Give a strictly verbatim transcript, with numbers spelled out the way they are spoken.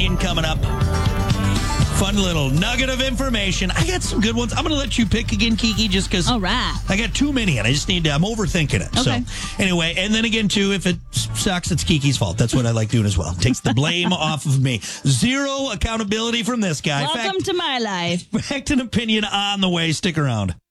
Coming up. Fun little nugget of information. I got some good ones. I'm going to let you pick again, Kiki, just because All right. I got too many and I just need to, I'm overthinking it. Okay. So anyway, and then again, too, if it sucks, it's Kiki's fault. That's what I like doing as well. Takes the blame off of me. Zero accountability from this guy. Welcome Fact, to my life. fact and opinion on the way. Stick around.